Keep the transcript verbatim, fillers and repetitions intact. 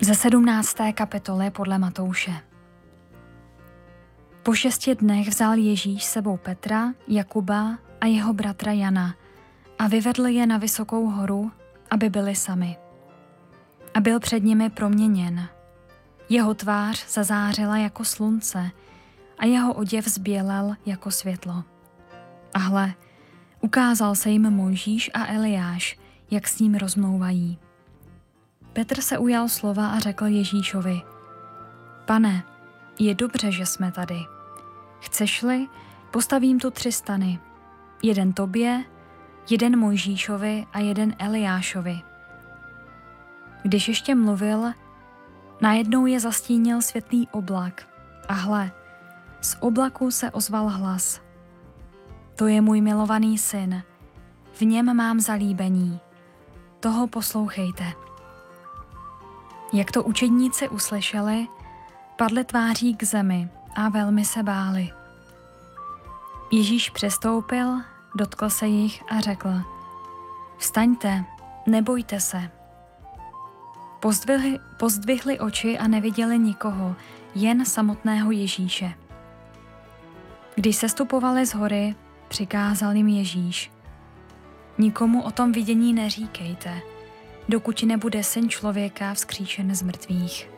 Ze sedmnácté kapitoly podle Matouše. Po šesti dnech vzal Ježíš sebou Petra, Jakuba a jeho bratra Jana a vyvedl je na vysokou horu, aby byli sami. A byl před nimi proměněn. Jeho tvář zazářila jako slunce a jeho oděv zbělel jako světlo. A hle, ukázal se jim Mojžíš a Eliáš, jak s ním rozmlouvají. Petr se ujal slova a řekl Ježíšovi: Pane, je dobře, že jsme tady. Chceš-li, postavím tu tři stany. Jeden tobě, jeden Mojžíšovi a jeden Eliášovi. Když ještě mluvil, najednou je zastínil světlý oblak a hle, z oblaku se ozval hlas: To je můj milovaný syn, v něm mám zalíbení, toho poslouchejte. Jak to učedníci uslyšeli, padli tváří k zemi a velmi se báli. Ježíš přestoupil, dotkl se jich a řekl: Vstaňte, nebojte se. Pozdvihli, pozdvihli oči a neviděli nikoho, jen samotného Ježíše. Když sestupovali z hory, přikázal jim Ježíš: Nikomu o tom vidění neříkejte, dokud nebude Syn člověka vzkříšen z mrtvých.